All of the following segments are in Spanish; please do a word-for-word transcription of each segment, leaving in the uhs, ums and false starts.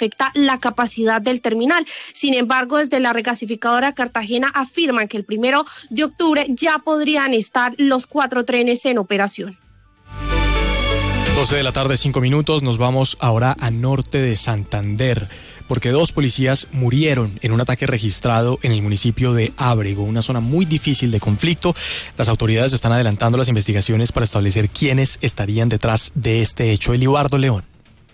afecta la capacidad del terminal. Sin embargo, desde la regasificadora Cartagena afirman que el primero de octubre ya podrían estar los cuatro trenes en operación. doce de la tarde, cinco minutos, nos vamos ahora a norte de Santander, porque dos policías murieron en un ataque registrado en el municipio de Ábrego, una zona muy difícil de conflicto. Las autoridades están adelantando las investigaciones para establecer quiénes estarían detrás de este hecho. Elibardo León.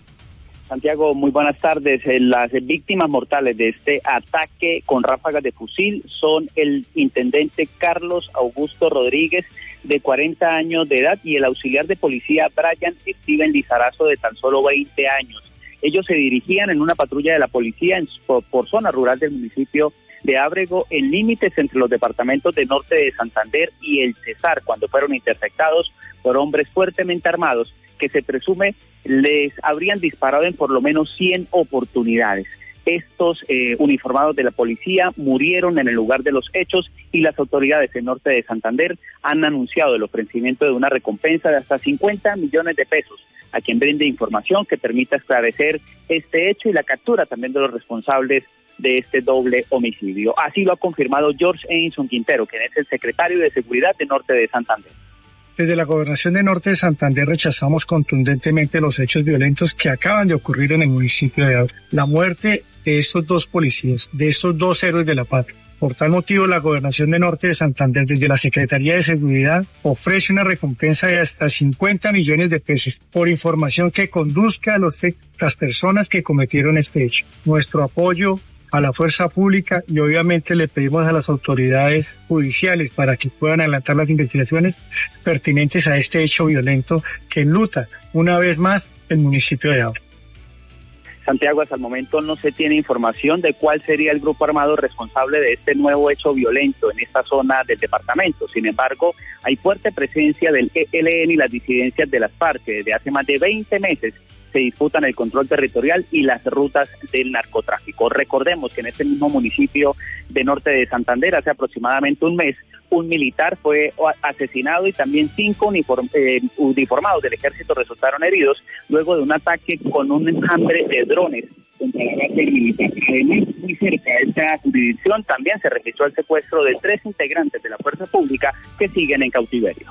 Santiago, muy buenas tardes. Las víctimas mortales de este ataque con ráfagas de fusil son el intendente Carlos Augusto Rodríguez, de cuarenta años de edad, y el auxiliar de policía Brian Steven Lizarazo, de tan solo veinte años. Ellos se dirigían en una patrulla de la policía en, por, por zona rural del municipio de Ábrego, en límites entre los departamentos de Norte de Santander y el Cesar, cuando fueron interceptados por hombres fuertemente armados que se presume les habrían disparado en por lo menos cien oportunidades. Estos eh, uniformados de la policía murieron en el lugar de los hechos y las autoridades en Norte de Santander han anunciado el ofrecimiento de una recompensa de hasta cincuenta millones de pesos a quien brinde información que permita esclarecer este hecho y la captura también de los responsables de este doble homicidio. Así lo ha confirmado George Edinson Quintero, quien es el secretario de Seguridad de Norte de Santander. Desde la Gobernación de Norte de Santander rechazamos contundentemente los hechos violentos que acaban de ocurrir en el municipio de Ábrego. La muerte de estos dos policías, de estos dos héroes de la patria. Por tal motivo, la Gobernación de Norte de Santander, desde la Secretaría de Seguridad, ofrece una recompensa de hasta cincuenta millones de pesos por información que conduzca a los, las personas que cometieron este hecho. Nuestro apoyo a la fuerza pública y obviamente le pedimos a las autoridades judiciales para que puedan adelantar las investigaciones pertinentes a este hecho violento que enluta una vez más el municipio de Ábrego. Santiago, hasta el momento no se tiene información de cuál sería el grupo armado responsable de este nuevo hecho violento en esta zona del departamento. Sin embargo, hay fuerte presencia del E L N y las disidencias de las FARC, que desde hace más de veinte meses se disputan el control territorial y las rutas del narcotráfico. Recordemos que en este mismo municipio de Norte de Santander, hace aproximadamente un mes, un militar fue asesinado y también cinco uniform, eh, uniformados del ejército resultaron heridos luego de un ataque con un enjambre de drones contra la base militar. Además, muy cerca de esta jurisdicción también se registró el secuestro de tres integrantes de la fuerza pública que siguen en cautiverio.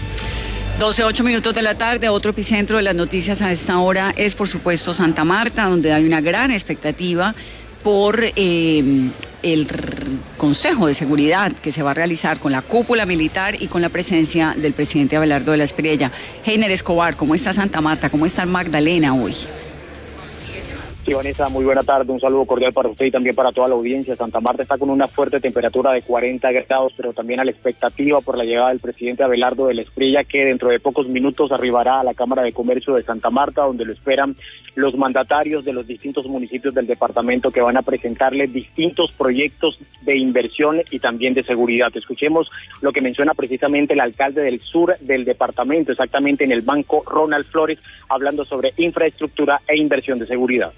doce, ocho minutos de la tarde, otro epicentro de las noticias a esta hora es, por supuesto, Santa Marta, donde hay una gran expectativa por eh, el Consejo de Seguridad que se va a realizar con la cúpula militar y con la presencia del presidente Abelardo de la Espriella. Heiner Escobar, ¿cómo está Santa Marta? ¿Cómo está Magdalena hoy? Sí, Vanessa, muy buena tarde, un saludo cordial para usted y también para toda la audiencia. Santa Marta está con una fuerte temperatura de cuarenta grados, pero también a la expectativa por la llegada del presidente Abelardo de la Espriella, que dentro de pocos minutos arribará a la Cámara de Comercio de Santa Marta, donde lo esperan los mandatarios de los distintos municipios del departamento que van a presentarle distintos proyectos de inversión y también de seguridad. Escuchemos lo que menciona precisamente el alcalde del sur del departamento, exactamente en el Banco Ronald Flores, hablando sobre infraestructura e inversión de seguridad.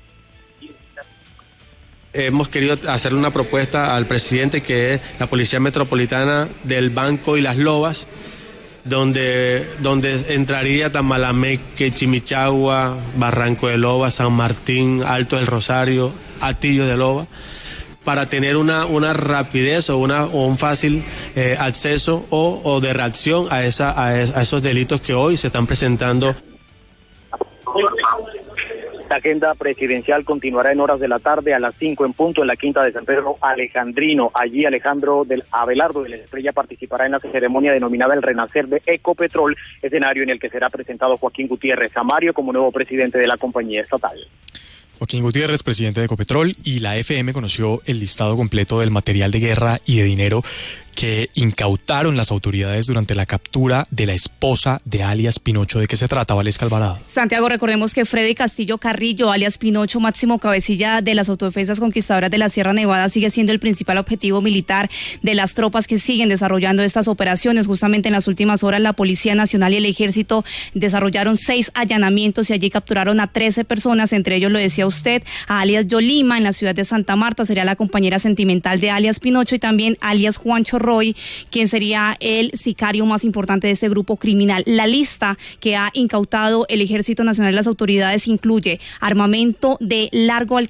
Hemos querido hacerle una propuesta al presidente, que es la Policía Metropolitana del Banco y Las Lobas, donde, donde entraría Tamalameque, Chimichagua, Barranco de Loba, San Martín, Alto del Rosario, Atillo de Loba, para tener una, una rapidez o, una, o un fácil eh, acceso o, o de reacción a, esa, a, es, a esos delitos que hoy se están presentando. La agenda presidencial continuará en horas de la tarde a las cinco en punto en la Quinta de San Pedro Alejandrino. Allí Alejandro del Abelardo de la Espriella participará en la ceremonia denominada El Renacer de Ecopetrol, escenario en el que será presentado Joaquín Gutiérrez Samario como nuevo presidente de la compañía estatal. Joaquín Gutiérrez, presidente de Ecopetrol, y la F M conoció el listado completo del material de guerra y de dinero que incautaron las autoridades durante la captura de la esposa de alias Pinocho. ¿De qué se trata, Valesca Alvarado? Santiago, recordemos que Freddy Castillo Carrillo, alias Pinocho, máximo cabecilla de las autodefensas conquistadoras de la Sierra Nevada, sigue siendo el principal objetivo militar de las tropas que siguen desarrollando estas operaciones. Justamente en las últimas horas la Policía Nacional y el Ejército desarrollaron seis allanamientos y allí capturaron a trece personas, entre ellos, lo decía usted, a alias Yolima en la ciudad de Santa Marta, sería la compañera sentimental de alias Pinocho, y también alias Juancho Roy, quien sería el sicario más importante de este grupo criminal. La lista que ha incautado el Ejército Nacional y las autoridades incluye armamento de largo alcance